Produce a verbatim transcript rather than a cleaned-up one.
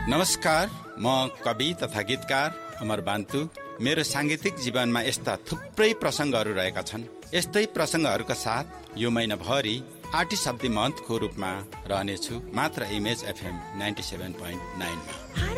नमस्कार, म कवि तथा गीतकार अमर बान्तु। मेरो सांगीतिक जीवनमा यस्ता थुप्रै प्रसङ्गहरू रहेका छन्। यस्तै प्रसङ्गहरूका साथ यो महिनाभरि आर्टिस्ट अफ द मन्थको रूपमा रहनेछु मात्र image FM ninety seven point नाइनमा।